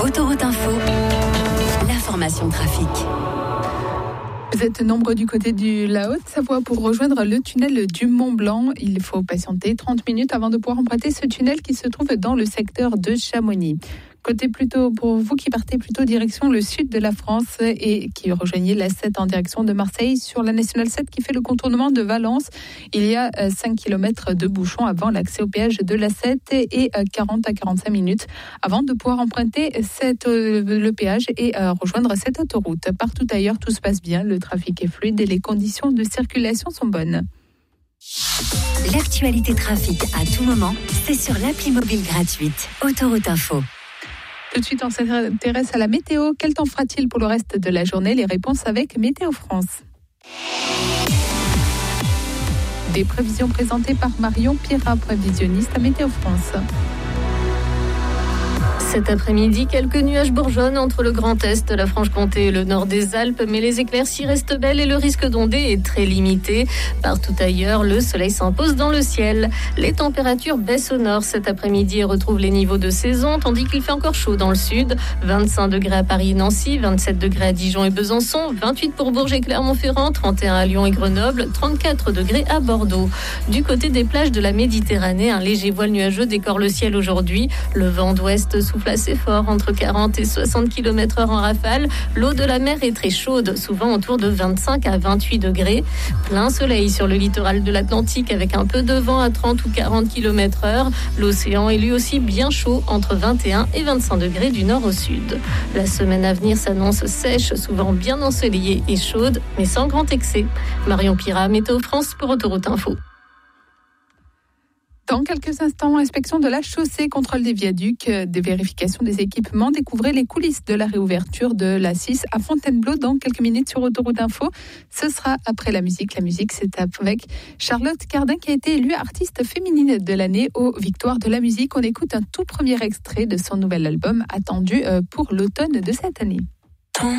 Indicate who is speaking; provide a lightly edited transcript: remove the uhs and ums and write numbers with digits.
Speaker 1: Autoroute Info, l'information trafic.
Speaker 2: Vous êtes nombreux du côté de la Haute-Savoie pour rejoindre le tunnel du Mont-Blanc. Il faut patienter 30 minutes avant de pouvoir emprunter ce tunnel qui se trouve dans le secteur de Chamonix. Côté plutôt, pour vous qui partez plutôt direction le sud de la France et qui rejoignez la 7 en direction de Marseille sur la Nationale 7 qui fait le contournement de Valence, il y a 5 km de bouchons avant l'accès au péage de la 7 et 40 à 45 minutes avant de pouvoir emprunter le péage et rejoindre cette autoroute. Partout ailleurs, tout se passe bien, le trafic est fluide et les conditions de circulation sont bonnes.
Speaker 1: L'actualité trafic à tout moment, c'est sur l'appli mobile gratuite Autoroute Info.
Speaker 2: Tout de suite, on s'intéresse à la météo. Quel temps fera-t-il pour le reste de la journée? Les réponses avec Météo France. Des prévisions présentées par Marion Pira, prévisionniste à Météo France.
Speaker 3: Cet après-midi, quelques nuages bourgeonnent entre le Grand Est, la Franche-Comté et le nord des Alpes, mais les éclaircies restent belles et le risque d'ondée est très limité. Partout ailleurs, le soleil s'impose dans le ciel. Les températures baissent au nord cet après-midi et retrouvent les niveaux de saison, tandis qu'il fait encore chaud dans le sud. 25 degrés à Paris et Nancy, 27 degrés à Dijon et Besançon, 28 pour Bourges et Clermont-Ferrand, 31 à Lyon et Grenoble, 34 degrés à Bordeaux. Du côté des plages de la Méditerranée, un léger voile nuageux décore le ciel aujourd'hui. Le vent d'ouest souffle assez fort, entre 40 et 60 km/h en rafale. L'eau de la mer est très chaude, souvent autour de 25 à 28 degrés. Plein soleil sur le littoral de l'Atlantique avec un peu de vent à 30 ou 40 km/h. L'océan est lui aussi bien chaud, entre 21 et 25 degrés du nord au sud. La semaine à venir s'annonce sèche, souvent bien ensoleillée et chaude, mais sans grand excès. Marion Pira, Météo France pour Autoroute Info.
Speaker 2: Dans quelques instants, inspection de la chaussée, contrôle des viaducs, des vérifications des équipements. Découvrez les coulisses de la réouverture de la 6 à Fontainebleau dans quelques minutes sur Autoroute Info. Ce sera après la musique. La musique, c'est avec Charlotte Cardin qui a été élue artiste féminine de l'année aux Victoires de la musique. On écoute un tout premier extrait de son nouvel album attendu pour l'automne de cette année.